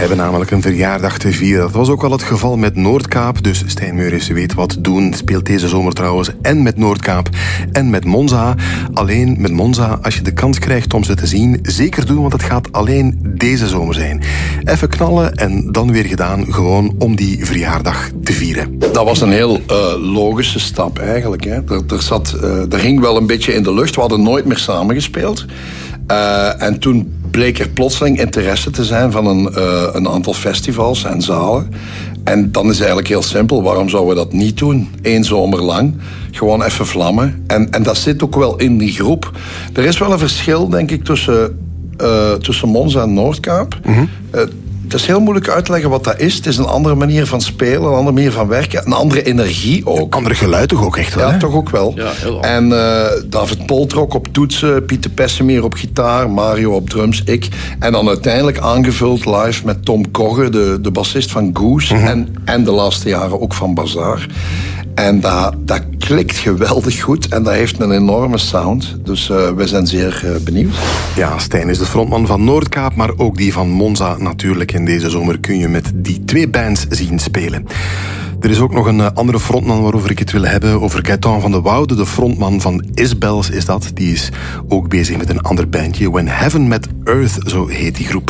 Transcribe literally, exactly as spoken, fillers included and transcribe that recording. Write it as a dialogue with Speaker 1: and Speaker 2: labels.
Speaker 1: hebben namelijk een verjaardag te vieren. Dat was ook al het geval met Noordkaap. Dus Stijn Meuris weet wat doen. Speelt deze zomer trouwens en met Noordkaap en met Monza. Alleen met Monza, als je de kans krijgt om ze te zien, zeker doen, want het gaat alleen deze zomer zijn. Even knallen en dan weer gedaan, gewoon om die verjaardag te vieren.
Speaker 2: Dat was een heel uh, logische stap eigenlijk. Hè. Er, er, zat, uh, er hing wel een beetje in de lucht. We hadden nooit meer samengespeeld. Uh, en toen bleek er plotseling interesse te zijn van een, uh, een aantal festivals en zalen. En dan is het eigenlijk heel simpel. Waarom zouden we dat niet doen? Eén zomer lang. Gewoon even vlammen. En, en dat zit ook wel in die groep. Er is wel een verschil, denk ik, tussen, uh, tussen Monza en Noordkaap. Mm-hmm. Uh, Het is heel moeilijk uit te leggen wat dat is. Het is een andere manier van spelen, een andere manier van werken. Een andere energie ook.
Speaker 1: Een andere geluid toch ook echt wel,
Speaker 2: Ja,
Speaker 1: hè?
Speaker 2: toch ook wel.
Speaker 3: Ja, heel
Speaker 2: en uh, David Poltrok op toetsen, Pieter Pessemeer op gitaar, Mario op drums, ik. En dan uiteindelijk aangevuld live met Tom Kogge, de, de bassist van Goose. Mm-hmm. En, en de laatste jaren ook van Bazaar. En dat, dat klikt geweldig goed en dat heeft een enorme sound. Dus uh, we zijn zeer uh, benieuwd.
Speaker 1: Ja, Stijn is de frontman van Noordkaap, maar ook die van Monza natuurlijk. En deze zomer kun je met die twee bands zien spelen. Er is ook nog een uh, andere frontman waarover ik het wil hebben. Over Gaëtan van de Woude, de frontman van Isbels is dat. Die is ook bezig met een ander bandje. When Heaven Met Earth, zo heet die groep.